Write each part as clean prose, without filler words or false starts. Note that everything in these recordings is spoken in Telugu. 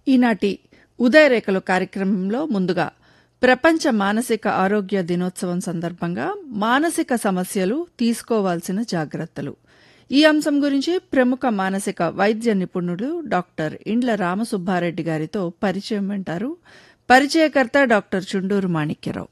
ఈనాటి ఉదయరేఖలు కార్యక్రమంలో ముందుగా ప్రపంచ మానసిక ఆరోగ్య దినోత్సవం సందర్భంగా మానసిక సమస్యలు తీసుకోవాల్సిన జాగ్రత్తలు ఈ అంశం గురించి ప్రముఖ మానసిక వైద్య నిపుణుడు డాక్టర్ ఇండ్ల రామసుబ్బారెడ్డి గారితో పరిచయం వింటారు. పరిచయకర్త డాక్టర్ చుండూరు మాణిక్యరావు.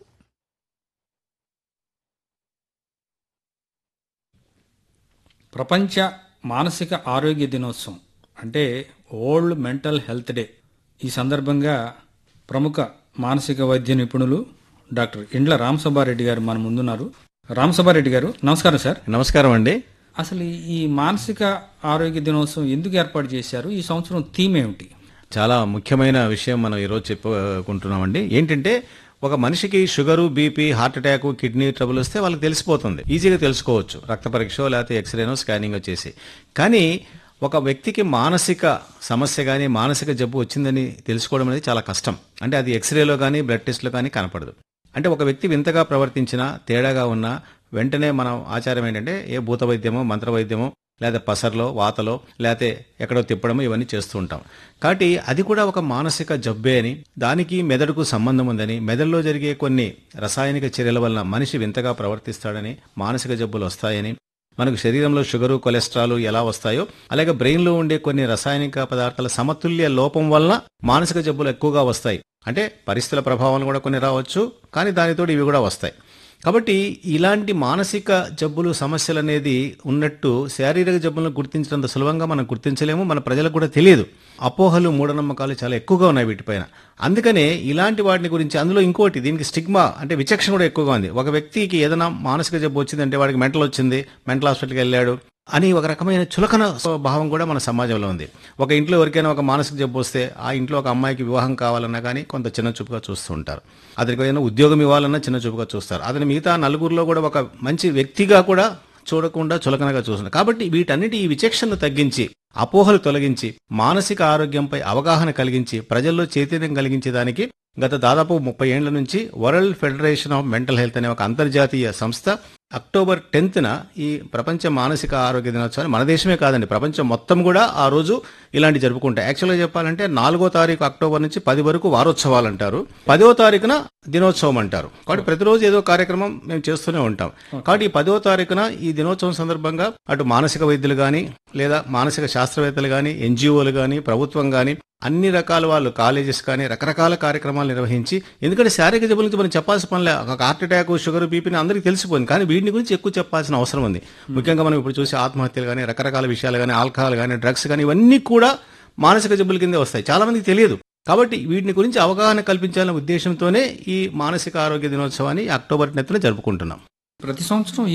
ప్రపంచ మానసిక ఆరోగ్య దినోత్సవం అంటే వరల్డ్ మెంటల్ హెల్త్ డే. ఈ సందర్భంగా ప్రముఖ మానసిక వైద్య నిపుణులు డాక్టర్ ఇండ్ల రామసుబ్బారెడ్డి గారు మన ముందున్నారు. రామసుబ్బారెడ్డి గారు నమస్కారం సార్. నమస్కారం అండి. అసలు ఈ మానసిక ఆరోగ్య దినోత్సవం ఎందుకు ఏర్పాటు చేశారు? ఈ సంవత్సరం థీమ్ ఏమిటి? చాలా ముఖ్యమైన విషయం మనం ఈరోజు చెప్పుకుంటున్నామండి. ఏంటంటే ఒక మనిషికి sugar, BP, heart attack, kidney trouble వస్తే వాళ్ళకి తెలిసిపోతుంది, ఈజీగా తెలుసుకోవచ్చు, రక్త పరీక్ష లేకపోతే ఎక్స్రేనో స్కానింగ్ చేసి. కానీ ఒక వ్యక్తికి మానసిక సమస్య కానీ మానసిక జబ్బు వచ్చిందని తెలుసుకోవడం అనేది చాలా కష్టం. అంటే అది ఎక్స్రేలో కానీ బ్లడ్ టెస్ట్లో కానీ కనపడదు. అంటే ఒక వ్యక్తి వింతగా ప్రవర్తించినా, తేడాగా ఉన్నా వెంటనే మనం ఆచారం ఏంటంటే ఏ భూత వైద్యమో మంత్ర వైద్యమో లేదా పసర్లో వాతలో లేకపోతే ఎక్కడో తిప్పడమో ఇవన్నీ చేస్తూ ఉంటాం. కాబట్టి అది కూడా ఒక మానసిక జబ్బే అని, దానికి మెదడుకు సంబంధం ఉందని, మెదడులో జరిగే కొన్ని రసాయనిక చర్యల వలన మనిషి వింతగా ప్రవర్తిస్తాడని, మానసిక జబ్బులు వస్తాయని, మనకు శరీరంలో షుగరు, కొలెస్ట్రాల్ ఎలా వస్తాయో అలాగే బ్రెయిన్లో ఉండే కొన్ని రసాయనిక పదార్థాల సమతుల్య లోపం వలన మానసిక జబ్బులు ఎక్కువగా వస్తాయి. అంటే పరిస్థితుల ప్రభావం కూడా కొన్ని రావచ్చు, కానీ దానితో ఇవి కూడా వస్తాయి. కాబట్టి ఇలాంటి మానసిక జబ్బులు సమస్యలు అనేది ఉన్నట్టు శారీరక జబ్బులను గుర్తించినంత సులభంగా మనం గుర్తించలేము, మన ప్రజలకు కూడా తెలియదు. అపోహలు, మూఢనమ్మకాలు చాలా ఎక్కువగా ఉన్నాయి వీటిపైన. అందుకనే ఇలాంటి వాటిని గురించి, అందులో ఇంకోటి దీనికి స్టిగ్మా అంటే విచక్షణ కూడా ఎక్కువగా ఉంది. ఒక వ్యక్తికి ఏదైనా మానసిక జబ్బు వచ్చిందంటే వాడికి మెంటల్ వచ్చింది, మెంటల్ హాస్పిటల్కి వెళ్ళాడు అని ఒక రకమైన చులకన భావం కూడా మన సమాజంలో ఉంది. ఒక ఇంట్లో ఎవరికైనా ఒక మానసిక జబ్బు వస్తే ఆ ఇంట్లో ఒక అమ్మాయికి వివాహం కావాలన్నా కానీ కొంత చిన్న చూపుగా చూస్తూ ఉంటారు. అతనికి ఏదైనా ఉద్యోగం ఇవ్వాలన్నా చిన్న చూపుగా చూస్తారు. అతని మిగతా నలుగురిలో కూడా ఒక మంచి వ్యక్తిగా కూడా చూడకుండా చులకనగా చూస్తున్నారు. కాబట్టి వీటన్నిటి ఈ విచక్షణను తగ్గించి, అపోహలు తొలగించి, మానసిక ఆరోగ్యంపై అవగాహన కలిగించి, ప్రజల్లో చైతన్యం కలిగించేదానికి గత దాదాపు 30 ఏళ్ల నుంచి world federation of mental health అనే ఒక అంతర్జాతీయ సంస్థ అక్టోబర్ 10న ఈ ప్రపంచ మానసిక ఆరోగ్య దినోత్సవాన్ని మన దేశమే కాదండి, ప్రపంచం మొత్తం కూడా ఆ రోజు ఇలాంటి జరుపుకుంటాయి. యాక్చువల్గా చెప్పాలంటే 4వ తారీఖు అక్టోబర్ నుంచి 10 వరకు వారోత్సవాలు అంటారు, 10వ తారీఖున దినోత్సవం అంటారు. కాబట్టి ప్రతిరోజు ఏదో కార్యక్రమం మేము చేస్తూనే ఉంటాం. కాబట్టి ఈ 10వ తారీఖున ఈ దినోత్సవం సందర్భంగా అటు మానసిక వైద్యులు కానీ లేదా మానసిక శాస్త్రవేత్తలు కానీ, ఎన్జిఓలు కానీ, ప్రభుత్వం కానీ, అన్ని రకాల వాళ్ళు, కాలేజెస్ కానీ రకరకాల కార్యక్రమాలు నిర్వహించి, ఎందుకంటే శారీరక జబ్బుల నుంచి మనం చెప్పాల్సిన పనిలే. ఒక హార్ట్ అటాక్, షుగర్, బీపీని అందరికీ తెలిసిపోయింది, కానీ వీటిని గురించి ఎక్కువ చెప్పాల్సిన అవసరం ఉంది. ముఖ్యంగా మనం ఇప్పుడు చూసే ఆత్మహత్యలు కానీ, రకరకాల విషయాలు కానీ, ఆల్కహాల్ కానీ, డ్రగ్స్ కానీ, ఇవన్నీ కూడా మానసిక జబ్బుల కిందే వస్తాయి. చాలా మందికి తెలియదు. కాబట్టి వీటిని గురించి అవగాహన కల్పించాలనే ఉద్దేశంతోనే ఈ మానసిక ఆరోగ్య దినోత్సవాన్ని అక్టోబర్ 10న జరుపుకుంటున్నాం. ప్రతి సంవత్సరం